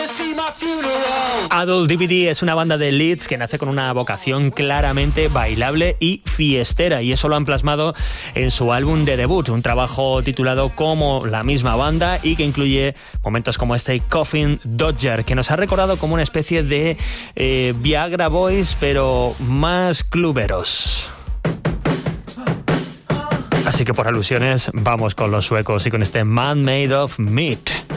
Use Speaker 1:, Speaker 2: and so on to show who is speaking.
Speaker 1: Adult DVD es una banda de Leeds que nace con una vocación claramente bailable y fiestera, y eso lo han plasmado en su álbum de debut, un trabajo titulado como la misma banda y que incluye momentos como este Coffin Dodger, que nos ha recordado como una especie de Viagra Boys, pero más cluberos. Así que por alusiones vamos con los suecos y con este Man Made of Meat.